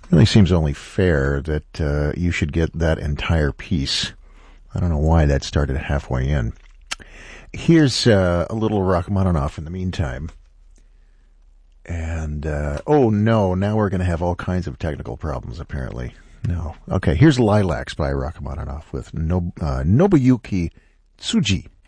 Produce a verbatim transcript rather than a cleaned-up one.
Really seems only fair that uh, you should get that entire piece. I don't know why that started halfway in. Here's uh, a little Rachmaninoff in the meantime. And, uh, oh no, now we're going to have all kinds of technical problems, apparently. No. Okay, here's Lilacs by Rachmaninoff with Nob- uh, Nobuyuki Tsuji.